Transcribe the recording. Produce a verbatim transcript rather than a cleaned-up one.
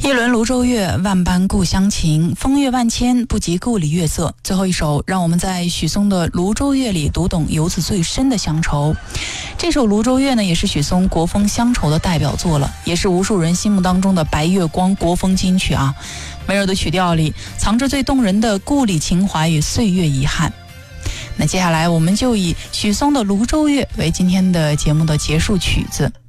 一轮泸州月，万般故乡情，风月万千，不及故里月色。最后一首，让我们在许嵩的《泸州月》里读懂游子最深的乡愁。这首《泸州月》呢，也是许嵩国风乡愁的代表作了，也是无数人心目当中的白月光国风金曲啊。温柔的曲调里，藏着最动人的故里情怀与岁月遗憾。那接下来，我们就以许嵩的《泸州月》为今天的节目的结束曲子。